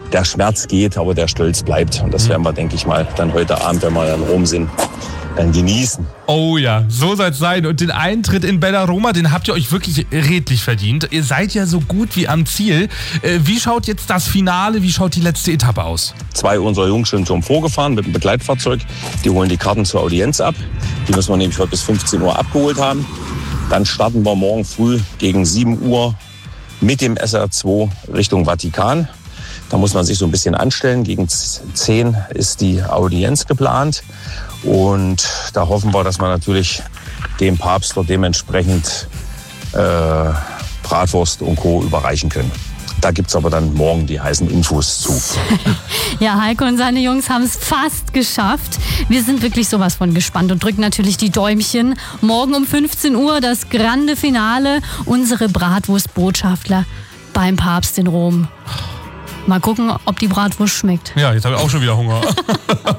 der Schmerz geht, aber der Stolz bleibt. Und das werden wir, denke ich mal, dann heute Abend, wenn wir in Rom sind, dann genießen. Oh ja, so soll es sein. Und den Eintritt in Bellaroma, den habt ihr euch wirklich redlich verdient. Ihr seid ja so gut wie am Ziel. Wie schaut jetzt das Finale, wie schaut die letzte Etappe aus? 2 unserer Jungs sind schon vorgefahren mit dem Begleitfahrzeug. Die holen die Karten zur Audienz ab. Die müssen wir nämlich heute bis 15 Uhr abgeholt haben. Dann starten wir morgen früh gegen 7 Uhr mit dem SR2 Richtung Vatikan. Da muss man sich so ein bisschen anstellen. Gegen 10 ist die Audienz geplant. Und da hoffen wir, dass wir natürlich dem Papst dort dementsprechend Bratwurst und Co. überreichen können. Da gibt es aber dann morgen die heißen Infos zu. Ja, Heiko und seine Jungs haben es fast geschafft. Wir sind wirklich sowas von gespannt und drücken natürlich die Däumchen. Morgen um 15 Uhr das grande Finale. Unsere Bratwurstbotschafter beim Papst in Rom. Mal gucken, ob die Bratwurst schmeckt. Ja, jetzt habe ich auch schon wieder Hunger.